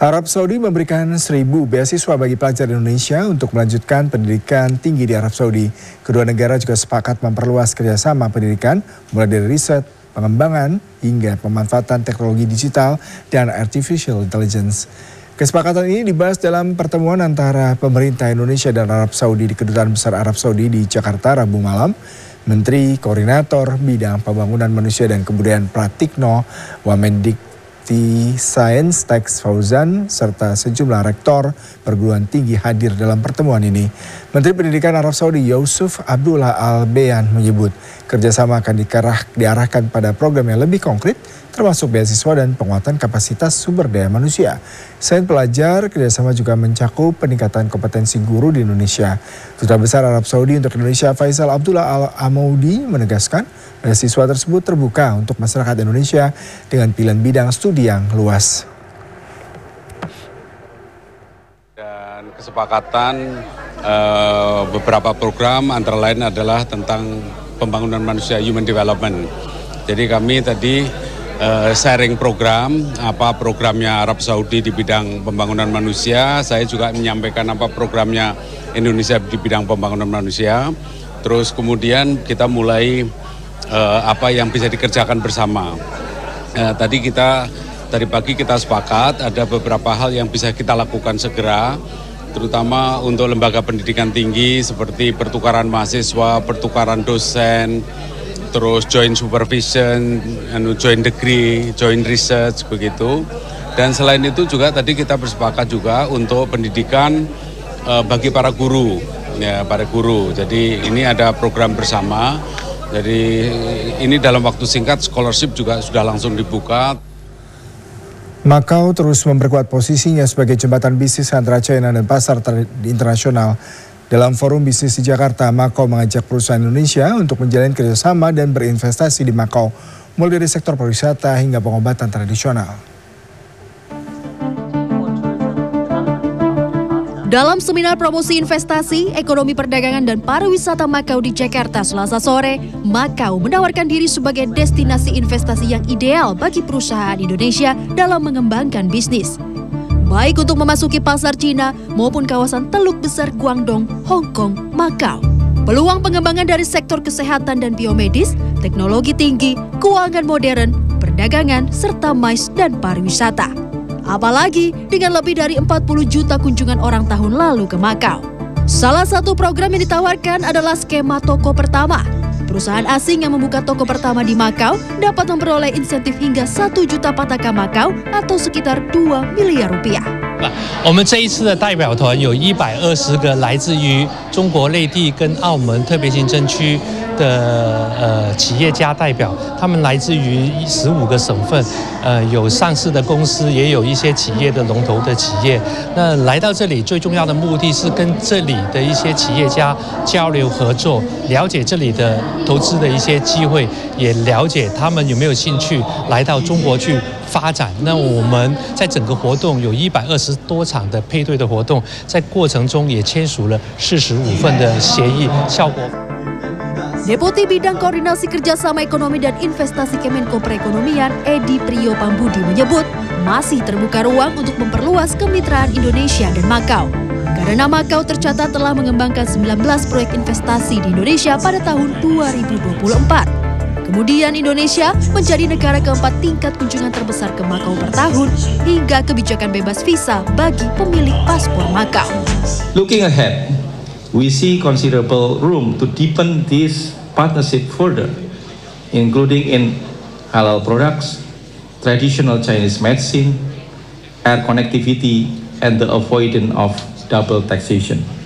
Arab Saudi memberikan 1.000 beasiswa bagi pelajar Indonesia untuk melanjutkan pendidikan tinggi di Arab Saudi. Kedua negara juga sepakat memperluas kerjasama pendidikan, mulai dari riset, pengembangan, hingga pemanfaatan teknologi digital dan artificial intelligence. Kesepakatan ini dibahas dalam pertemuan antara pemerintah Indonesia dan Arab Saudi di Kedutaan Besar Arab Saudi di Jakarta Rabu malam. Menteri Koordinator Bidang Pembangunan Manusia dan Kebudayaan Pratikno Wamendikti Sains Teks Fauzan serta sejumlah rektor perguruan tinggi hadir dalam pertemuan ini. Menteri Pendidikan Arab Saudi Yusuf Abdullah Al-Beyan menyebut kerjasama akan diarahkan pada program yang lebih konkret termasuk beasiswa dan penguatan kapasitas sumber daya manusia. Selain pelajar, kerjasama juga mencakup peningkatan kompetensi guru di Indonesia. Duta Besar Arab Saudi untuk Indonesia Faisal Abdullah Al-Amaudi menegaskan beasiswa tersebut terbuka untuk masyarakat Indonesia dengan pilihan bidang studi yang luas. Dan kesepakatan beberapa program antara lain adalah tentang pembangunan manusia, human development. Jadi kami tadi sharing program, apa programnya Arab Saudi di bidang pembangunan manusia. Saya juga menyampaikan apa programnya Indonesia di bidang pembangunan manusia. Terus kemudian kita mulai apa yang bisa dikerjakan bersama. Tadi pagi kita sepakat ada beberapa hal yang bisa kita lakukan segera, terutama untuk lembaga pendidikan tinggi seperti pertukaran mahasiswa, pertukaran dosen, terus joint supervision, joint degree, joint research begitu. Dan selain itu juga tadi kita bersepakat juga untuk pendidikan bagi para guru, ya para guru. Jadi ini ada program bersama. Jadi ini dalam waktu singkat scholarship juga sudah langsung dibuka. Macau terus memperkuat posisinya sebagai jembatan bisnis antara China dan pasar internasional. Dalam forum bisnis di Jakarta, Macau mengajak perusahaan Indonesia untuk menjalin kerjasama dan berinvestasi di Macau, mulai dari sektor pariwisata hingga pengobatan tradisional. Dalam seminar promosi investasi, ekonomi perdagangan dan pariwisata Macau di Jakarta Selasa sore, Macau menawarkan diri sebagai destinasi investasi yang ideal bagi perusahaan Indonesia dalam mengembangkan bisnis. Baik untuk memasuki pasar Cina maupun kawasan Teluk Besar Guangdong, Hong Kong, Macau. Peluang pengembangan dari sektor kesehatan dan biomedis, teknologi tinggi, keuangan modern, perdagangan, serta MICE dan pariwisata. Apalagi dengan lebih dari 40 juta kunjungan orang tahun lalu ke Macau. Salah satu program yang ditawarkan adalah skema toko pertama. Perusahaan asing yang membuka toko pertama di Macau dapat memperoleh insentif hingga 1 juta pataka Macau atau sekitar 2 miliar rupiah. 我们这一次的代表团有120个来自于中国内地跟澳门特别行政区的企业家代表，他们来自于15个省份，有上市的公司，也有一些企业的龙头的企业。那来到这里最重要的目的是跟这里的一些企业家交流合作，了解这里的投资的一些机会，也了解他们有没有兴趣来到中国去发展。那我们在整个活动有120多场的配对的活动，在过程中也签署了45份的协议，效果。 Deputi Bidang Koordinasi Kerjasama Ekonomi dan Investasi Kemenko Perekonomian Edi Priyo Pambudi menyebut masih terbuka ruang untuk memperluas kemitraan Indonesia dan Macau. Karena Macau tercatat telah mengembangkan 19 proyek investasi di Indonesia pada tahun 2024. Kemudian Indonesia menjadi negara keempat tingkat kunjungan terbesar ke Macau per tahun hingga kebijakan bebas visa bagi pemilik paspor Macau. Looking ahead, we see considerable room to deepen this partnership further, including in halal products, traditional Chinese medicine, air connectivity, and the avoidance of double taxation.